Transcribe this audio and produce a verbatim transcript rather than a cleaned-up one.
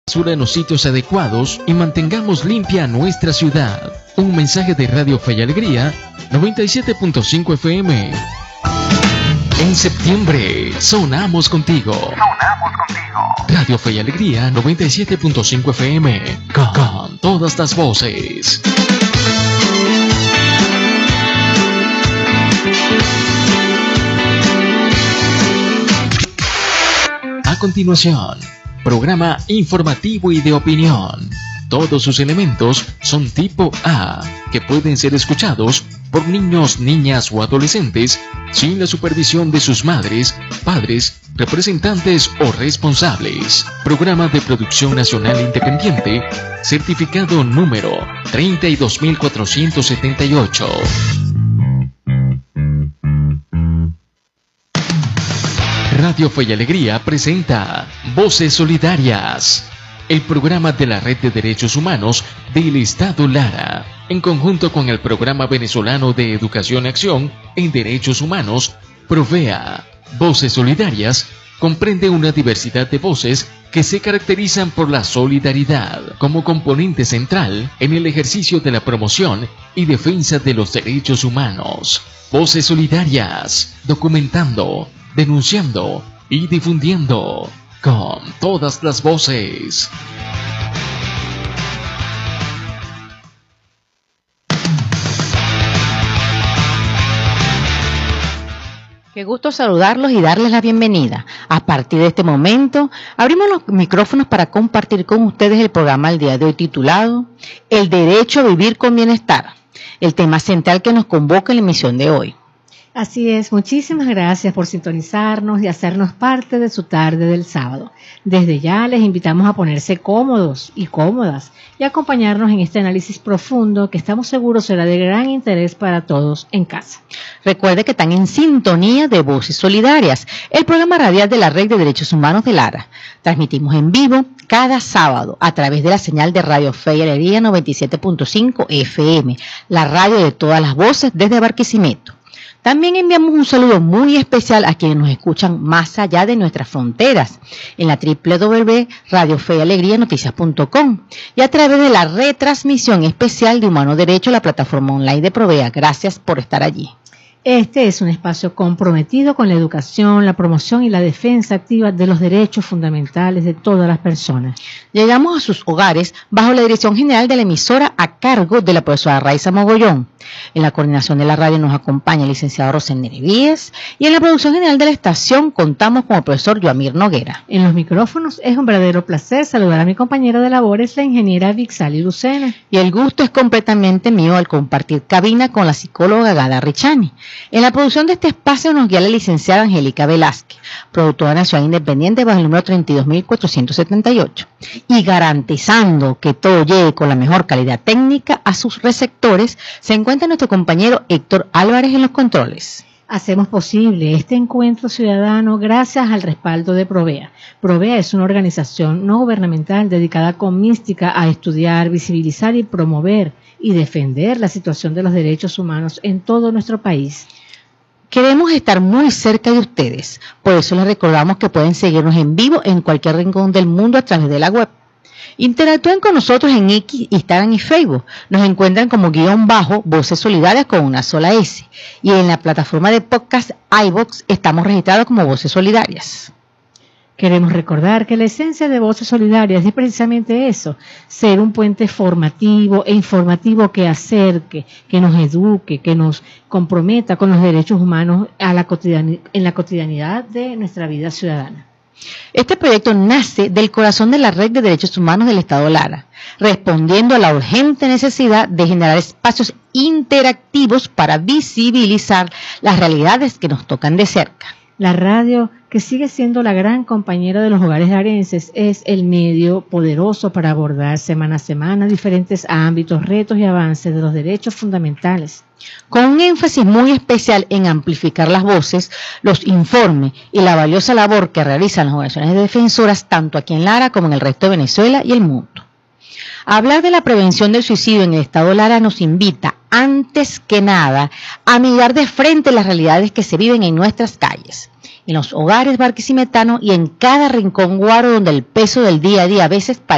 basura en los sitios adecuados y mantengamos limpia nuestra ciudad. Un mensaje de Radio Fe y Alegría, noventa y siete punto cinco F M. En septiembre, sonamos contigo. Sonamos contigo. Radio Fe y Alegría, noventa y siete punto cinco F M. Con, con todas las voces. A continuación, programa informativo y de opinión. Todos sus elementos son tipo A, que pueden ser escuchados por niños, niñas o adolescentes sin la supervisión de sus madres, padres, representantes o responsables. Programa de producción nacional independiente, certificado número treinta y dos mil cuatrocientos setenta y ocho. Radio Fe y Alegría presenta Voces Solidarias, el programa de la Red de Derechos Humanos del Estado Lara, en conjunto con el Programa Venezolano de Educación y Acción en Derechos Humanos, Provea. Voces Solidarias comprende una diversidad de voces que se caracterizan por la solidaridad como componente central en el ejercicio de la promoción y defensa de los derechos humanos. Voces Solidarias, documentando, denunciando y difundiendo con todas las voces. Qué gusto saludarlos y darles la bienvenida. A partir de este momento, abrimos los micrófonos para compartir con ustedes el programa del día de hoy titulado El derecho a vivir con bienestar, el tema central que nos convoca en la emisión de hoy. Así es, muchísimas gracias por sintonizarnos y hacernos parte de su tarde del sábado. Desde ya les invitamos a ponerse cómodos y cómodas y acompañarnos en este análisis profundo que estamos seguros será de gran interés para todos en casa. Recuerde que están en sintonía de Voces Solidarias, el programa radial de la Red de Derechos Humanos de Lara. Transmitimos en vivo cada sábado a través de la señal de Radio Fe y Alegría noventa y siete punto cinco F M, la radio de todas las voces desde Barquisimeto. También enviamos un saludo muy especial a quienes nos escuchan más allá de nuestras fronteras, en la doble u doble u doble u punto radio fe y alegría noticias punto com y a través de la retransmisión especial de Humano Derecho, la plataforma online de Provea. Gracias por estar allí. Este es un espacio comprometido con la educación, la promoción y la defensa activa de los derechos fundamentales de todas las personas. Llegamos a sus hogares bajo la dirección general de la emisora a cargo de la profesora Raiza Mogollón. En la coordinación de la radio nos acompaña el licenciado Rosén Nerevíes y en la producción general de la estación contamos con el profesor Yoamir Noguera. En los micrófonos es un verdadero placer saludar a mi compañera de labores, la ingeniera Vixali Lucena. Y el gusto es completamente mío al compartir cabina con la psicóloga Gada Richani. En la producción de este espacio nos guía la licenciada Angélica Velázquez, productora nacional independiente bajo el número treinta y dos mil cuatrocientos setenta y ocho. Y garantizando que todo llegue con la mejor calidad técnica a sus receptores, se encuentra nuestro compañero Héctor Álvarez en los controles. Hacemos posible este encuentro ciudadano gracias al respaldo de Provea. Provea es una organización no gubernamental dedicada con mística a estudiar, visibilizar y promover y defender la situación de los derechos humanos en todo nuestro país. Queremos estar muy cerca de ustedes, por eso les recordamos que pueden seguirnos en vivo en cualquier rincón del mundo a través de la web. Interactúen con nosotros en X, Instagram y Facebook. Nos encuentran como guión bajo Voces Solidarias con una sola S. Y en la plataforma de podcast iVoox estamos registrados como Voces Solidarias. Queremos recordar que la esencia de Voces Solidarias es precisamente eso, ser un puente formativo e informativo que acerque, que nos eduque, que nos comprometa con los derechos humanos a la cotidian- en la cotidianidad de nuestra vida ciudadana. Este proyecto nace del corazón de la Red de Derechos Humanos del Estado Lara, respondiendo a la urgente necesidad de generar espacios interactivos para visibilizar las realidades que nos tocan de cerca. La radio, que sigue siendo la gran compañera de los hogares larenses, es el medio poderoso para abordar semana a semana diferentes ámbitos, retos y avances de los derechos fundamentales. Con un énfasis muy especial en amplificar las voces, los informes y la valiosa labor que realizan las organizaciones de defensoras tanto aquí en Lara como en el resto de Venezuela y el mundo. Hablar de la prevención del suicidio en el Estado Lara nos invita, antes que nada, a mirar de frente las realidades que se viven en nuestras calles, en los hogares barquisimetanos y en cada rincón guaro donde el peso del día a día a veces